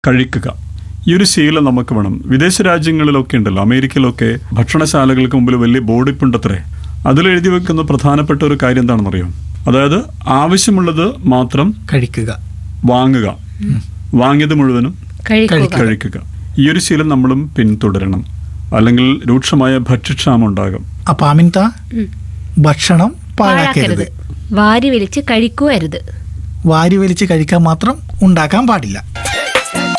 കഴിക്കുക. ഈ ഒരു ശീലം നമുക്ക് വേണം. വിദേശ രാജ്യങ്ങളിലൊക്കെ ഉണ്ടല്ലോ, അമേരിക്കയിലൊക്കെ ഭക്ഷണശാലകൾക്ക് മുമ്പിൽ വലിയ ബോർഡിപ്പുണ്ടത്രേ. അതിലെഴുതി വെക്കുന്ന പ്രധാനപ്പെട്ട ഒരു കാര്യം എന്താണെന്നറിയോ? അതായത് ആവശ്യമുള്ളത് മാത്രം കഴിക്കുക, വാങ്ങുക, വാങ്ങിയത് മുഴുവനും കഴിക്കുക. ഈ ഒരു ശീലം നമ്മളും പിന്തുടരണം, അല്ലെങ്കിൽ രൂക്ഷമായ ഭക്ഷ്യക്ഷാമം ഉണ്ടാകും. അപ്പൊ അമിത ഭക്ഷണം പാഴാക്കരുത്, വാരി വലിച്ച് കഴിക്കുകയരുത്. വാരി വലിച്ച് കഴിക്കാൻ മാത്രം ഉണ്ടാക്കാൻ പാടില്ല.